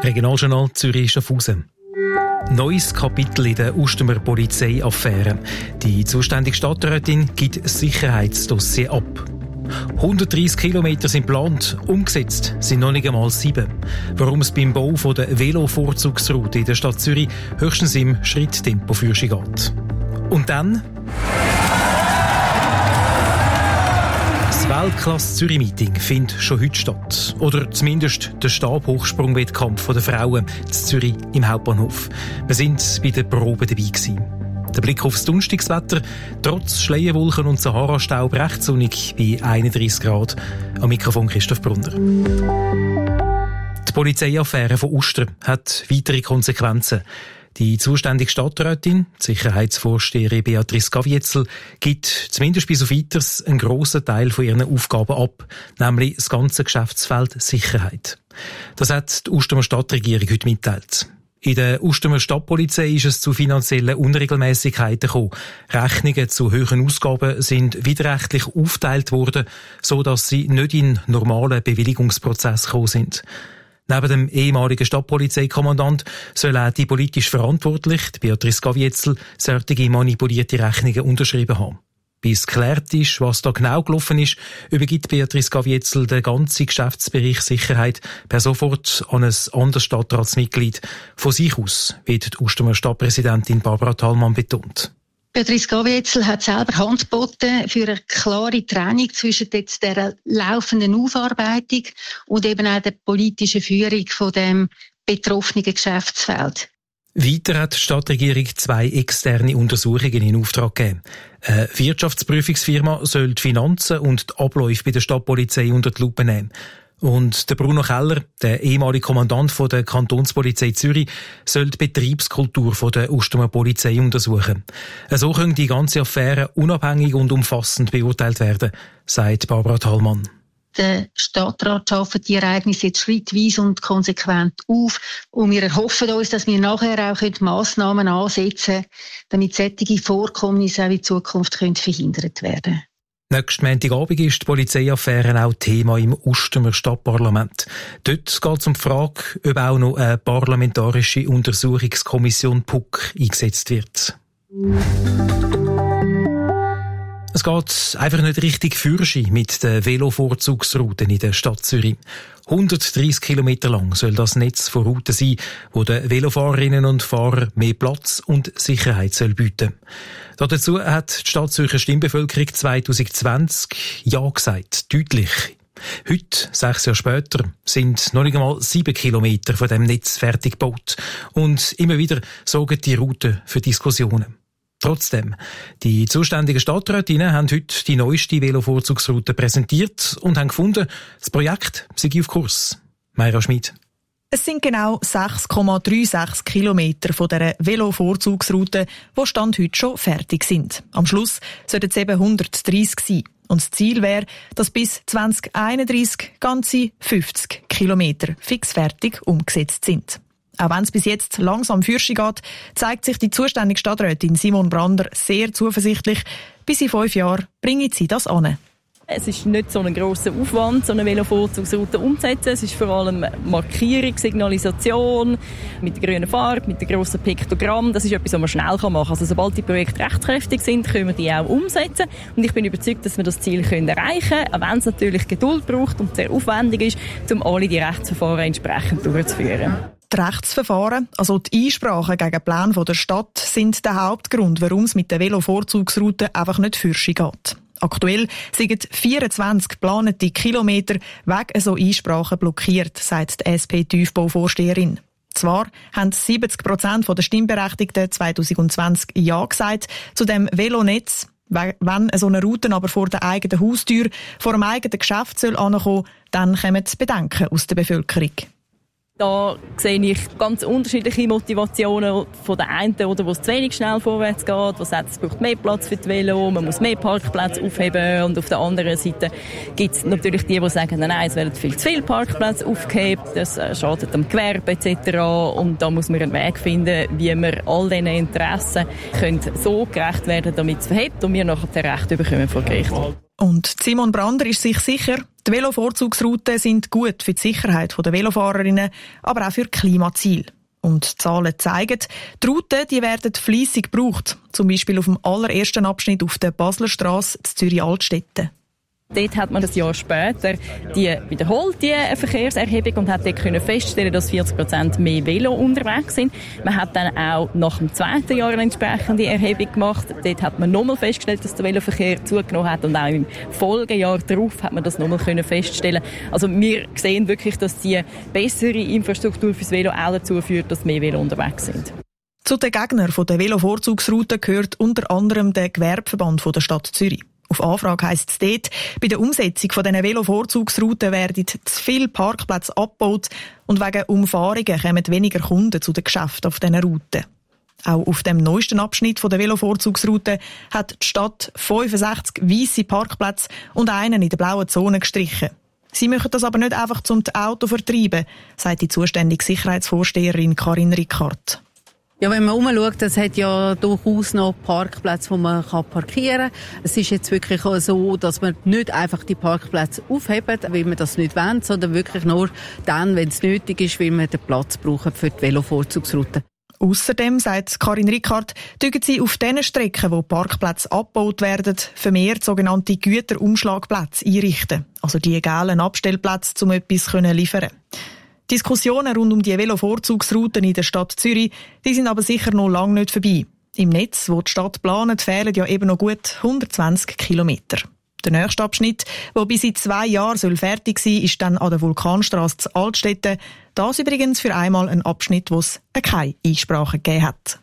Regionaljournal Zürich-Schaffhausen. Neues Kapitel in der Ustermer Polizeiaffäre. Die zuständige Stadträtin gibt Sicherheitsdossier ab. 130 Kilometer sind geplant, umgesetzt sind noch nicht einmal 7. Warum es beim Bau der Velo-Vorzugsroute in der Stadt Zürich höchstens im Schritttempo für sich geht. Und dann das Weltklasse-Zürich-Meeting findet schon heute statt. Oder zumindest der Stabhochsprung-Wettkampf der Frauen in Zürich im Hauptbahnhof. Wir sind bei der Probe dabei gewesen. Der Blick aufs Donnerstagswetter, trotz Schleierwolken und Sahara-Staub recht sonnig bei 31 Grad. Am Mikrofon Christoph Brunner. Die Polizeiaffäre von Uster hat weitere Konsequenzen. Die zuständige Stadträtin, die Sicherheitsvorsteherin Beatrice Gavietzel, gibt zumindest bis auf Weiteres einen grossen Teil von ihren Aufgaben ab, nämlich das ganze Geschäftsfeld Sicherheit. Das hat die Ustermer Stadtregierung heute mitteilt. In der Ustermer Stadtpolizei ist es zu finanziellen Unregelmäßigkeiten gekommen. Rechnungen zu hohen Ausgaben sind widerrechtlich aufgeteilt worden, so dass sie nicht in normalen Bewilligungsprozess gekommen sind. Neben dem ehemaligen Stadtpolizeikommandant soll auch die politisch Verantwortliche, Beatrice Gavietzel, solche manipulierte Rechnungen unterschrieben haben. Bis geklärt ist, was da genau gelaufen ist, übergibt Beatrice Gavietzel den ganzen Geschäftsbereich Sicherheit per sofort an ein anderes Stadtratsmitglied. Von sich aus, wie die Ustermer Stadtpräsidentin Barbara Thalmann betont. Beatrice Gavietzel hat selber Hand geboten für eine klare Trennung zwischen jetzt der laufenden Aufarbeitung und eben auch der politischen Führung von dem betroffenen Geschäftsfeld. Weiter hat die Stadtregierung 2 externe Untersuchungen in Auftrag gegeben. Eine Wirtschaftsprüfungsfirma soll die Finanzen und die Abläufe bei der Stadtpolizei unter die Lupe nehmen. Und der Bruno Keller, der ehemalige Kommandant von der Kantonspolizei Zürich, soll die Betriebskultur von der Ustermer Polizei untersuchen. So können die ganze Affäre unabhängig und umfassend beurteilt werden, sagt Barbara Thalmann. Der Stadtrat schafft die Ereignisse jetzt schrittweise und konsequent auf. Und wir erhoffen uns, dass wir nachher auch Massnahmen ansetzen können, damit solche Vorkommnisse auch in Zukunft verhindert werden können. Nächsten Montagabend ist die Polizeiaffäre auch Thema im Ustermer Stadtparlament. Dort geht es um die Frage, ob auch noch eine parlamentarische Untersuchungskommission PUK eingesetzt wird. Es geht einfach nicht richtig fürchi mit den Velo-Vorzugsrouten in der Stadt Zürich. 130 Kilometer lang soll das Netz von Routen sein, wo den Velofahrerinnen und Fahrern mehr Platz und Sicherheit bieten soll. Dazu hat die Stadt Zürcher Stimmbevölkerung 2020 Ja gesagt, deutlich. Heute, 6 Jahre später, sind noch nicht einmal 7 Kilometer von dem Netz fertig gebaut. Und immer wieder sorgen die Routen für Diskussionen. Trotzdem, die zuständigen Stadträtinnen haben heute die neueste Velo-Vorzugsroute präsentiert und haben gefunden, das Projekt sei auf Kurs. Mayra Schmid. Es sind genau 6,36 Kilometer von dieser Velo-Vorzugsroute, die Stand heute schon fertig sind. Am Schluss sollten es eben 130 sein. Und das Ziel wäre, dass bis 2031 ganze 50 Kilometer fixfertig umgesetzt sind. Auch wenn es bis jetzt langsam fürchi geht, zeigt sich die zuständige Stadträtin Simon Brander sehr zuversichtlich. Bis in 5 Jahren bringen sie das an. Es ist nicht so ein grosser Aufwand, so eine Velovorzugsroute umzusetzen. Es ist vor allem Markierung, Signalisation, mit der grünen Farbe, mit dem grossen Piktogramm. Das ist etwas, was man schnell machen kann. Also sobald die Projekte rechtskräftig sind, können wir die auch umsetzen. Und ich bin überzeugt, dass wir das Ziel erreichen können, auch wenn es natürlich Geduld braucht und sehr aufwendig ist, um alle die Rechtsverfahren entsprechend durchzuführen. Die Rechtsverfahren, also die Einsprachen gegen Pläne der Stadt, sind der Hauptgrund, warum es mit der Velo-Vorzugsroute einfach nicht fürchi geht. Aktuell sind 24 geplante Kilometer wegen so Einsprachen blockiert, sagt die SP-Tiefbauvorsteherin. Zwar haben 70% der Stimmberechtigten 2020 Ja gesagt zu dem Velonetz. Wenn so eine Route aber vor der eigenen Haustür, vor dem eigenen Geschäft soll ankommen, dann kommen Bedenken aus der Bevölkerung. Da sehe ich ganz unterschiedliche Motivationen von der einen, oder wo es zu wenig schnell vorwärts geht, wo sagt, es braucht mehr Platz für die Velo, man muss mehr Parkplätze aufheben, und auf der anderen Seite gibt es natürlich die sagen, nein, es werden viel zu viele Parkplätze aufgehoben, das schadet dem Gewerbe etc. Und da muss man einen Weg finden, wie wir all diesen Interessen können so gerecht werden, damit es verhebt und wir nachher Recht bekommen vor Gericht. Und Simon Brander ist sich sicher, Die Velovorzugsrouten sind gut für die Sicherheit der Velofahrerinnen, aber auch für Klimaziele. Und die Zahlen zeigen, die Routen die werden fleissig gebraucht. Zum Beispiel auf dem allerersten Abschnitt auf der Basler Strasse in Zürich-Altstetten. Dort hat man ein Jahr später wiederholt die Verkehrserhebung und hat dort feststellen, dass 40% mehr Velo unterwegs sind. Man hat dann auch nach dem zweiten Jahr eine entsprechende Erhebung gemacht. Dort hat man nochmal festgestellt, dass der Veloverkehr zugenommen hat und auch im Folgejahr darauf hat man das nochmal feststellen. Also wir sehen wirklich, dass die bessere Infrastruktur fürs Velo auch dazu führt, dass mehr Velo unterwegs sind. Zu den Gegnern der Velovorzugsrouten gehört unter anderem der Gewerbeverband der Stadt Zürich. Auf Anfrage heisst es dort, bei der Umsetzung dieser Velovorzugsrouten werden zu viele Parkplätze abgebaut und wegen Umfahrungen kommen weniger Kunden zu den Geschäften auf diesen Routen. Auch auf dem neuesten Abschnitt der Velovorzugsroute hat die Stadt 65 weisse Parkplätze und einen in der blauen Zone gestrichen. Sie machen das aber nicht einfach zum Auto vertreiben, sagt die zuständige Sicherheitsvorsteherin Karin Rickard. Ja, wenn man umschaut, es hat ja durchaus noch Parkplätze, wo man parkieren kann. Es ist jetzt wirklich so, dass man nicht einfach die Parkplätze aufhebt, weil man das nicht will, sondern wirklich nur dann, wenn es nötig ist, weil man den Platz braucht für die Velovorzugsroute. Außerdem, sagt Karin Rickard, tun sie auf den Strecken, wo Parkplätze abgebaut werden, vermehrt sogenannte Güterumschlagplätze einrichten. Also die gelben Abstellplätze, um etwas zu liefern. Diskussionen rund um die Velovorzugsrouten in der Stadt Zürich, die sind aber sicher noch lange nicht vorbei. Im Netz, wo die Stadt plant, fehlen ja eben noch gut 120 Kilometer. Der nächste Abschnitt, der bis in 2 Jahren fertig sein soll, ist dann an der Vulkanstrasse zu Altstetten. Das übrigens für einmal ein Abschnitt, wo es keine Einsprache gegeben hat.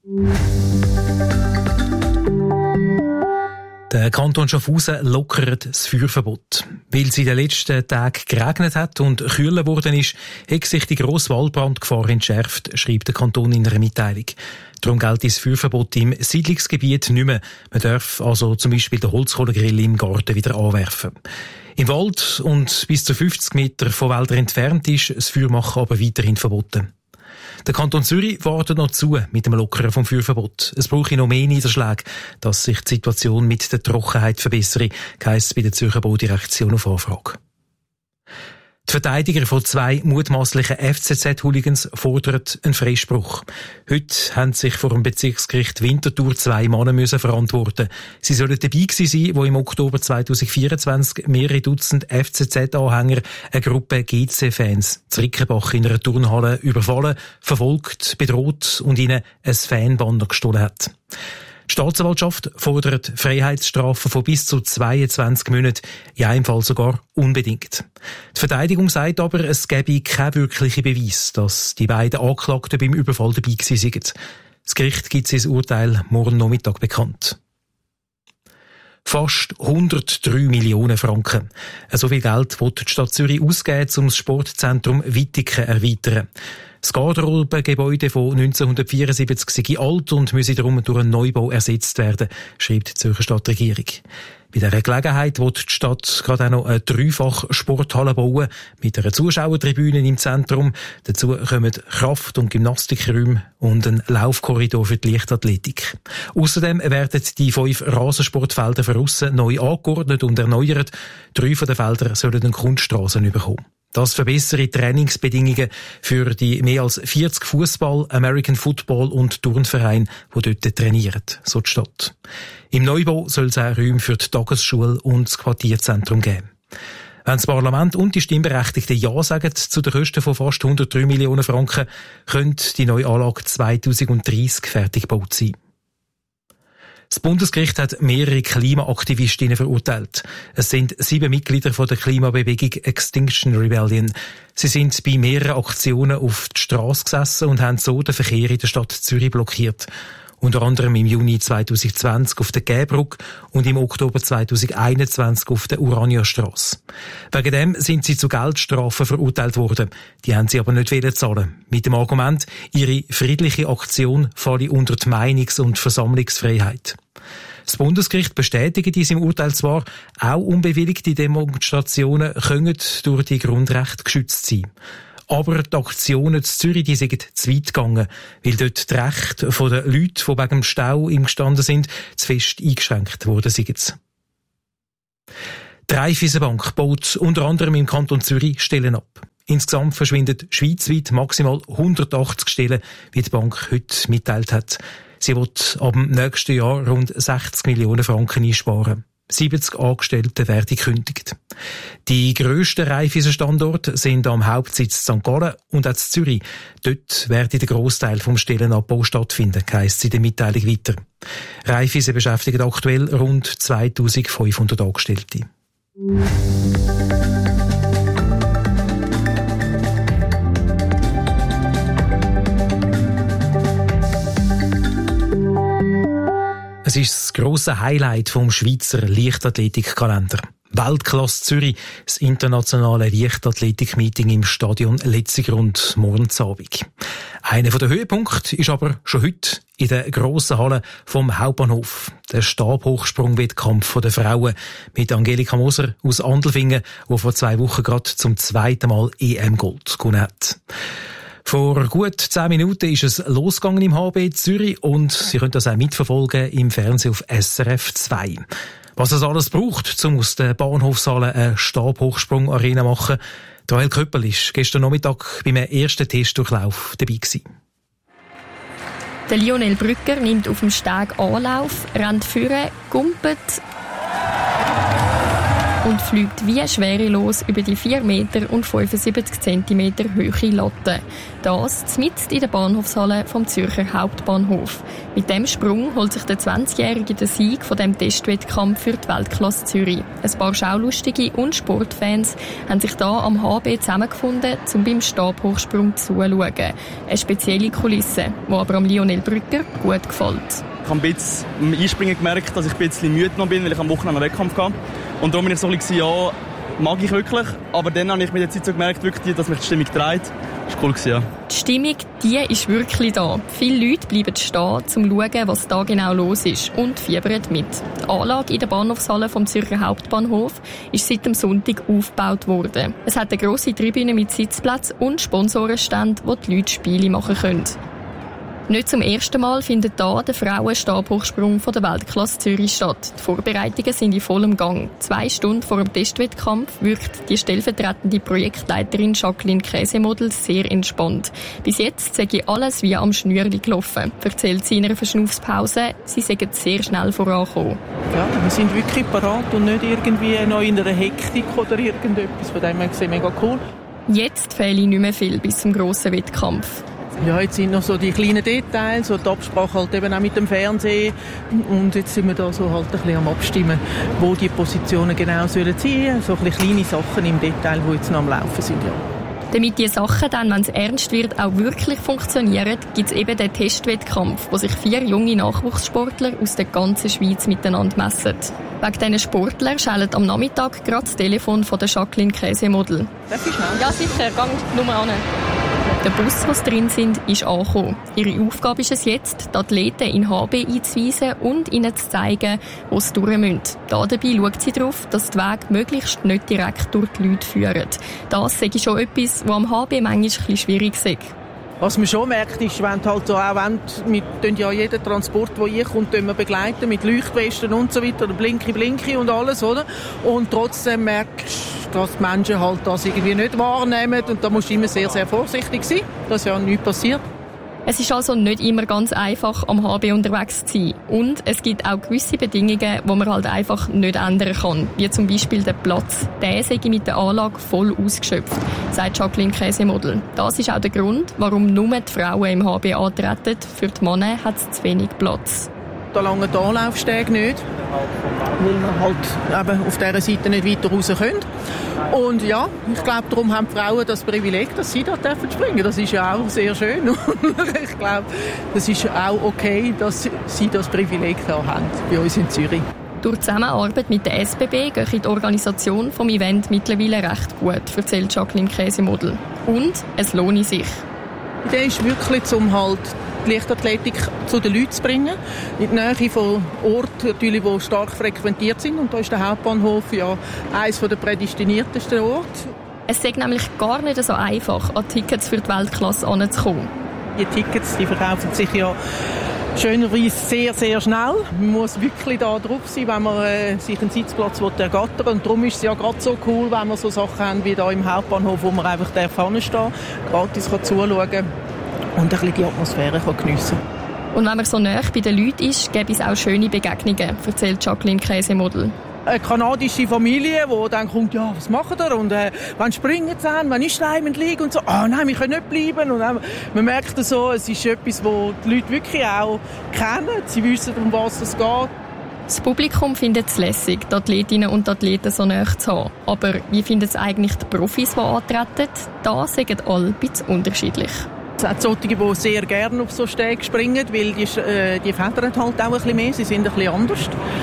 Der Kanton Schaffhausen lockert das Feuerverbot. Weil es in den letzten Tagen geregnet hat und kühler geworden ist, hat sich die grosse Waldbrandgefahr entschärft, schreibt der Kanton in einer Mitteilung. Darum gilt das Feuerverbot im Siedlungsgebiet nicht mehr. Man darf also zum Beispiel den Holzkohlegrill im Garten wieder anwerfen. Im Wald und bis zu 50 Meter von Wäldern entfernt ist das Feuermachen aber weiterhin verboten. Der Kanton Zürich wartet noch zu mit dem Lockern vom Feuerverbot. Es brauche noch mehr Niederschläge, dass sich die Situation mit der Trockenheit verbessere, heisst es bei der Zürcher Baudirektion auf Anfrage. Die Verteidiger von 2 mutmaßlichen FCZ-Hooligans fordern einen Freispruch. Heute haben sich vor dem Bezirksgericht Winterthur 2 Männer müssen verantworten. Sie sollen dabei gewesen sein, wo im Oktober 2024 mehrere Dutzend FCZ-Anhänger eine Gruppe GC-Fans zu Rickenbach in einer Turnhalle überfallen, verfolgt, bedroht und ihnen ein Fanbanner gestohlen hat. Die Staatsanwaltschaft fordert Freiheitsstrafen von bis zu 22 Monaten, in einem Fall sogar unbedingt. Die Verteidigung sagt aber, es gebe keinen wirklichen Beweis, dass die beiden Angeklagten beim Überfall dabei gewesen seien. Das Gericht gibt sein Urteil morgen Nachmittag bekannt. Fast 103 Millionen Franken. So viel Geld will die Stadt Zürich ausgeben, um das Sportzentrum Wittigen zu erweitern. Das Garderobengebäude von 1974 sei alt und müsse darum durch einen Neubau ersetzt werden, schreibt die Zürcher Stadtregierung. Bei dieser Gelegenheit will die Stadt gerade auch noch eine 3-fach-Sporthalle bauen, mit einer Zuschauertribüne im Zentrum. Dazu kommen Kraft- und Gymnastikräume und ein Laufkorridor für die Leichtathletik. Außerdem werden die 5 Rasensportfelder für aussen neu angeordnet und erneuert. 3 von den Feldern sollen eine Kunststrasse bekommen. Das verbessere Trainingsbedingungen für die mehr als 40 Fußball, American Football und Turnvereine, die dort trainieren, so die Stadt. Im Neubau soll es auch Räume für die Tagesschule und das Quartierzentrum geben. Wenn das Parlament und die Stimmberechtigten Ja sagen zu den Kosten von fast 103 Millionen Franken, könnte die neue Anlage 2030 fertig gebaut sein. Das Bundesgericht hat mehrere Klimaaktivistinnen verurteilt. Es sind 7 Mitglieder von der Klimabewegung Extinction Rebellion. Sie sind bei mehreren Aktionen auf die Strasse gesessen und haben so den Verkehr in der Stadt Zürich blockiert. Unter anderem im Juni 2020 auf der Gäbrücke und im Oktober 2021 auf der Uraniastrasse. Wegen dem sind sie zu Geldstrafen verurteilt worden. Die haben sie aber nicht zahlen. Mit dem Argument, ihre friedliche Aktion falle unter die Meinungs- und Versammlungsfreiheit. Das Bundesgericht bestätigt dies im Urteil zwar, auch unbewilligte Demonstrationen können durch die Grundrechte geschützt sein. Aber die Aktionen in Zürich, die sind zu weit gegangen, weil dort die Rechte der Leute, die wegen dem Stau im gestanden sind, zu fest eingeschränkt worden sind. Die Raiffeisenbank baut unter anderem im Kanton Zürich Stellen ab. Insgesamt verschwinden schweizweit maximal 180 Stellen, wie die Bank heute mitteilt hat. Sie will ab dem nächsten Jahr rund 60 Millionen Franken einsparen. 70 Angestellte werden gekündigt. Die grössten Raiffeisen-Standorte sind am Hauptsitz St. Gallen und auch in Zürich. Dort werde der Grossteil vom Stellenabbau stattfinden, heisst es in der Mitteilung weiter. Raiffeisen beschäftigt aktuell rund 2500 Angestellte. Es ist das grosse Highlight vom Schweizer Leichtathletikkalender. Weltklasse Zürich, das internationale Leichtathletik-Meeting im Stadion Letzigrund morgen Abend. Einer der Höhepunkte ist aber schon heute in der grossen Halle vom Hauptbahnhof. Der Stabhochsprung-Wettkampf der Frauen mit Angelika Moser aus Andelfingen, die vor 2 Wochen gerade zum 2. Mal EM-Gold gewonnen hat. Vor gut 10 Minuten ist es losgegangen im HB Zürich und Sie können das auch mitverfolgen im Fernsehen auf SRF 2. Was es alles braucht, um aus der Bahnhofshalle eine Stabhochsprung-Arena zu machen, Rahel Köppel ist gestern Nachmittag beim ersten Testdurchlauf dabei gewesen. Der Lionel Brücker nimmt auf dem Steg Anlauf, rennt vorne, gumpet und fliegt wie schwerelos über die 4 Meter und 75 Zentimeter hohe Latte. Das mitten in der Bahnhofshalle vom Zürcher Hauptbahnhof. Mit dem Sprung holt sich der 20-Jährige den Sieg von dem Testwettkampf für die Weltklasse Zürich. Ein paar Schaulustige und Sportfans haben sich da am HB zusammengefunden, um beim Stabhochsprung zuzuschauen. Eine spezielle Kulisse, die aber am Lionel Brücker gut gefällt. Ich habe ein bisschen beim Einspringen gemerkt, dass ich ein bisschen müde noch bin, weil ich am Wochenende einen Wettkampf hatte. Und darum bin ich so ein bisschen, ja, mag ich wirklich. Aber dann habe ich mit der Zeit so gemerkt, wirklich, dass mich die Stimmung trägt. Das war cool, ja. Die Stimmung, die ist wirklich da. Viele Leute bleiben stehen, um zu schauen, was da genau los ist und fiebern mit. Die Anlage in der Bahnhofshalle vom Zürcher Hauptbahnhof ist seit dem Sonntag aufgebaut worden. Es hat eine grosse Tribüne mit Sitzplätzen und Sponsorenständen, wo die Leute Spiele machen können. Nicht zum ersten Mal findet hier der Frauen-Stabhochsprung von der Weltklasse Zürich statt. Die Vorbereitungen sind in vollem Gang. 2 Stunden vor dem Testwettkampf wirkt die stellvertretende Projektleiterin Jacqueline Käsemodel sehr entspannt. Bis jetzt sei alles wie am Schnürli gelaufen, erzählt sie in einer Verschnaufspause. Sie seien sehr schnell vorangekommen. Ja, wir sind wirklich parat und nicht irgendwie noch in einer Hektik oder irgendetwas. Von dem her gesehen mega cool. Jetzt fehle nicht mehr viel bis zum grossen Wettkampf. Ja, jetzt sind noch so die kleinen Details, so die Absprache halt eben auch mit dem Fernsehen. Und jetzt sind wir da so halt ein bisschen am Abstimmen, wo die Positionen genau sollen sein. So ein bisschen kleine Sachen im Detail, die jetzt noch am Laufen sind, ja. Damit diese Sachen dann, wenn es ernst wird, auch wirklich funktionieren, gibt es eben den Testwettkampf, wo sich 4 junge Nachwuchssportler aus der ganzen Schweiz miteinander messen. Wegen diesen Sportlern schellt am Nachmittag gerade das Telefon von der Jacqueline Käsemodel. Darf ich schnell? Ja, sicher. Gang Nummer an. Der Bus, wo sie drin sind, ist angekommen. Ihre Aufgabe ist es jetzt, die Athleten in HB einzuweisen und ihnen zu zeigen, wo sie durch müssen. Dabei schaut sie darauf, dass die Wege möglichst nicht direkt durch die Leute führen. Das sei schon etwas, was am HB manchmal ein bisschen schwierig ist. Was man schon merkt, ist, wenn halt so auch wir ja jeden Transport, der einkommt, begleiten mit Leuchtwesten und so weiter, oder Blinky und alles, oder? Und trotzdem merkst du, dass die Menschen halt das irgendwie nicht wahrnehmen und da musst du immer sehr, sehr vorsichtig sein, dass ja nichts passiert. Es ist also nicht immer ganz einfach, am HB unterwegs zu sein. Und es gibt auch gewisse Bedingungen, die man halt einfach nicht ändern kann. Wie zum Beispiel der Platz. Der sei mit der Anlage voll ausgeschöpft, sagt Jacqueline Käsemodel. Das ist auch der Grund, warum nur die Frauen im HB antreten. Für die Männer hat es zu wenig Platz. Da lange die Anlaufstege nicht, weil man halt eben auf dieser Seite nicht weiter raus können. Und ja, ich glaube, darum haben die Frauen das Privileg, dass sie da springen dürfen. Das ist ja auch sehr schön. Ich glaube, das ist auch okay, dass sie das Privileg da haben, bei uns in Zürich. Durch die Zusammenarbeit mit der SBB geht die Organisation des Events mittlerweile recht gut, erzählt Jacqueline Käsemodel. Und es lohnt sich. Die Idee ist wirklich, um halt die Leichtathletik zu den Leuten zu bringen. In der Nähe von Orten, natürlich, die stark frequentiert sind. Und da ist der Hauptbahnhof ja eines der prädestiniertesten Orte. Es ist nämlich gar nicht so einfach, an Tickets für die Weltklasse heranzukommen. Die Tickets, die verkaufen sich ja Schönerweise sehr, sehr schnell. Man muss wirklich da drauf sein, wenn man sich einen Sitzplatz ergattern will. Und darum ist es ja gerade so cool, wenn wir so Sachen haben wie hier im Hauptbahnhof, wo man einfach vorne stehen kann, gratis zuschauen kann und ein bisschen die Atmosphäre geniessen kann. Und wenn man so nah bei den Leuten ist, gäbe es auch schöne Begegnungen, erzählt Jacqueline Käsemodel. Eine kanadische Familie, die dann kommt, ja, was machen wir? Und wann springen sie an? Wann ist der liegen? Und so, nein, wir können nicht bleiben. Und man merkt so, es ist etwas, das die Leute wirklich auch kennen. Sie wissen, um was es geht. Das Publikum findet es lässig, die Athletinnen und Athleten so nah zu haben. Aber wie finden es eigentlich die Profis, die antreten? Da sagen alle ein bisschen unterschiedlich. Es hat solche, die sehr gerne auf so Stege springen, weil die federn halt auch ein bisschen mehr, sie sind ein bisschen anders.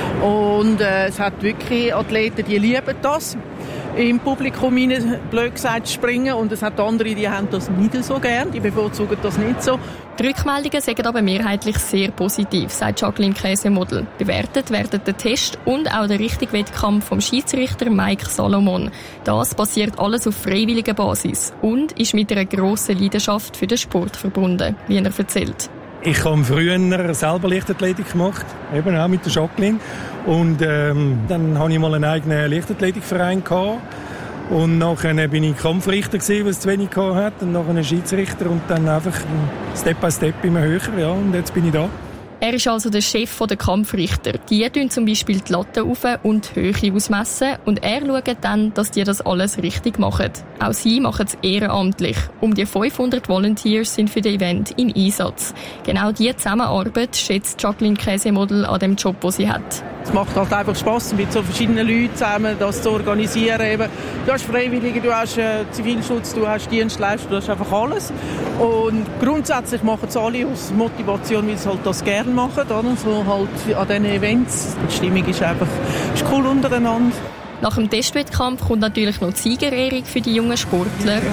Und es hat wirklich Athleten, die lieben das, im Publikum rein, blöd gesagt, zu springen. Und es hat andere, die haben das nicht so gern, die bevorzugen das nicht so. Die Rückmeldungen sind aber mehrheitlich sehr positiv, sagt Jacqueline Käsemodel. Bewertet werden der Test und auch der richtige Wettkampf vom Schiedsrichter Mike Salomon. Das basiert alles auf freiwilliger Basis und ist mit einer grossen Leidenschaft für den Sport verbunden, wie er erzählt. Ich habe früher selber Leichtathletik gemacht, eben auch mit der Jacqueline. Und dann hatte ich mal einen eigenen Leichtathletikverein gehabt. Und nachher bin ich Kampfrichter gewesen, was es zu wenig hatte. Und nachher Schiedsrichter und dann einfach Step by Step immer höher. Ja, und jetzt bin ich da. Er ist also der Chef der Kampfrichter. Die tun zum Beispiel die Latte auf und die Höhe ausmessen und er schaut dann, dass die das alles richtig machen. Auch sie machen es ehrenamtlich. Um die 500 Volunteers sind für das Event in Einsatz. Genau diese Zusammenarbeit schätzt Jacqueline Käsemodel an dem Job, den sie hat. Es macht halt einfach Spass, mit so verschiedenen Leuten zusammen das zu organisieren. Eben, du hast Freiwillige, du hast Zivilschutz, du hast Dienstleister, du hast einfach alles. Und grundsätzlich machen es alle aus Motivation, weil sie halt das gerne machen, oder? So halt an diesen Events. Die Stimmung ist einfach cool untereinander. Nach dem Testwettkampf kommt natürlich noch die Siegerehrung für die jungen Sportler.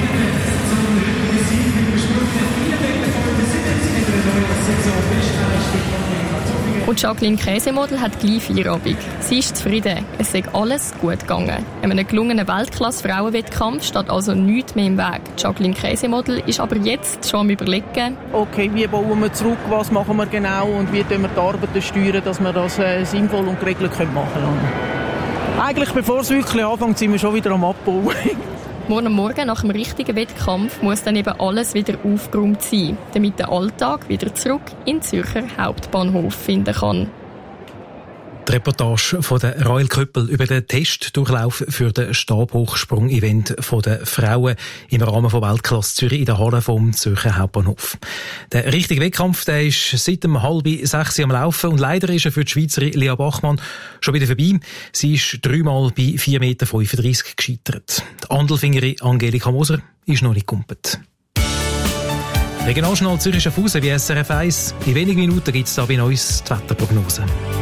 Und Jacqueline Käsemodel hat gleich Feierabend. Sie ist zufrieden. Es sei alles gut gegangen. Einem gelungenen Weltklasse-Frauenwettkampf steht also nichts mehr im Weg. Jacqueline Käsemodel ist aber jetzt schon am Überlegen. Okay, wie bauen wir zurück, was machen wir genau und wie steuern wir die Arbeit steuern, dass wir das sinnvoll und geregelt machen können. Eigentlich, bevor es wirklich anfängt, sind wir schon wieder am Abbauen. Morgen nach dem richtigen Wettkampf muss dann eben alles wieder aufgeräumt sein, damit der Alltag wieder zurück in den Zürcher Hauptbahnhof finden kann. Die Reportage von der Rael Köppel über den Testdurchlauf für den Stabhochsprung-Event der Frauen im Rahmen von Weltklasse Zürich in der Halle vom Zürcher Hauptbahnhof. Der richtige Wettkampf, der ist seit 5:30 am Laufen und leider ist er für die Schweizerin Lea Bachmann schon wieder vorbei. Sie ist 3-mal bei 4,35 Meter gescheitert. Die Andelfingerin Angelika Moser ist noch nicht gekumpelt. Regionaljournal Zürich Schaffhausen wie SRF 1. In wenigen Minuten gibt es da bei uns die Wetterprognose.